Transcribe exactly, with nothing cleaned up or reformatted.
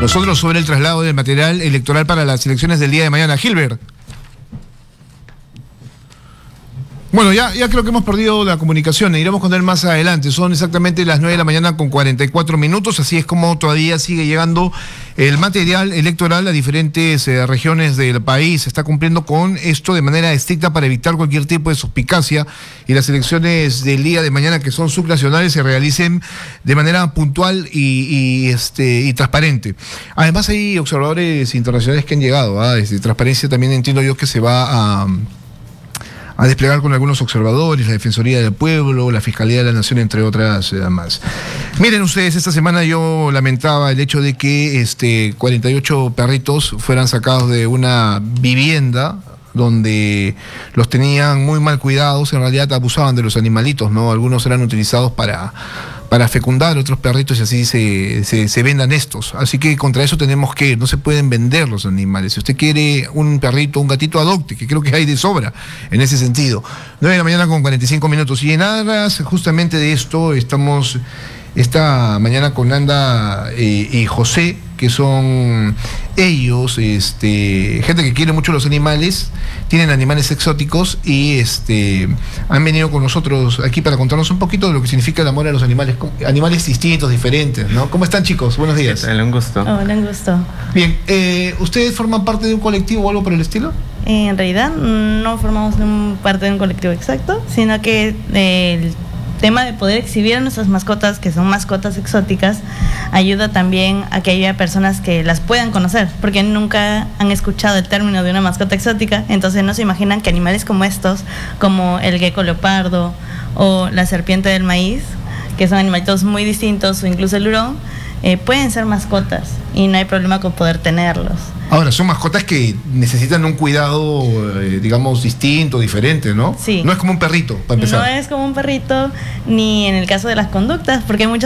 nosotros sobre el traslado del material electoral para las elecciones del día de mañana. Gilbert. Bueno, ya, ya creo que hemos perdido la comunicación, iremos con él más adelante. Son exactamente las nueve de la mañana con cuarenta y cuatro minutos, así es como todavía sigue llegando el material electoral a diferentes eh, regiones del país. Se está cumpliendo con esto de manera estricta para evitar cualquier tipo de suspicacia y las elecciones del día de mañana, que son subnacionales, se realicen de manera puntual y, y, este, y transparente. Además hay observadores internacionales que han llegado, ¿eh? Desde Transparencia también entiendo yo que se va a... a desplegar con algunos observadores, la Defensoría del Pueblo, la Fiscalía de la Nación, entre otras eh, más. Miren ustedes, esta semana yo lamentaba el hecho de que este, cuarenta y ocho perritos fueran sacados de una vivienda donde los tenían muy mal cuidados. En realidad abusaban de los animalitos, ¿no? Algunos eran utilizados para... para fecundar otros perritos y así se, se, se vendan estos. Así que contra eso tenemos que ir, no se pueden vender los animales. Si usted quiere un perrito, un gatito, adopte, que creo que hay de sobra en ese sentido. nueve de la mañana con cuarenta y cinco minutos. Y en aras justamente de esto, estamos esta mañana con Nanda eh, y José, que son ellos, este, gente que quiere mucho los animales, tienen animales exóticos y este, han venido con nosotros aquí para contarnos un poquito de lo que significa el amor a los animales, animales distintos, diferentes, ¿no? ¿Cómo están, chicos? Buenos días. Un gusto. Hola, un gusto. Bien, eh, ¿ustedes forman parte de un colectivo o algo por el estilo? En realidad no formamos un, parte de un colectivo exacto, sino que el tema de poder exhibir a nuestras mascotas, que son mascotas exóticas, ayuda también a que haya personas que las puedan conocer, porque nunca han escuchado el término de una mascota exótica, entonces no se imaginan que animales como estos, como el gecko leopardo o la serpiente del maíz, que son animalitos muy distintos, o incluso el hurón, eh, pueden ser mascotas y no hay problema con poder tenerlos. Ahora, son mascotas que necesitan un cuidado, eh, digamos, distinto, diferente, ¿no? Sí. No es como un perrito, para empezar. No es como un perrito, ni en el caso de las conductas, porque hay muchas